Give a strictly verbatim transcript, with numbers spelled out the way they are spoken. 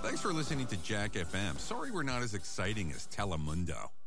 Thanks for listening to Jack F M. Sorry we're not as exciting as Telemundo.